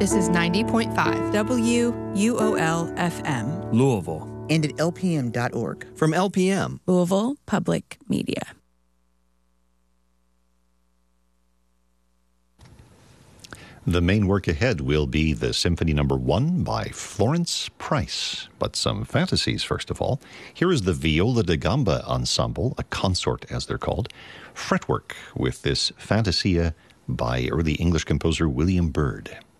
This is 90.5 WUOL-FM. Louisville. And at lpm.org. From LPM. Louisville Public Media. The main work ahead will be the Symphony No. 1 by Florence Price. But some fantasies, first of all. Here is the Viola da Gamba Ensemble, a consort as they're called, fretwork with this Fantasia by early English composer William Byrd.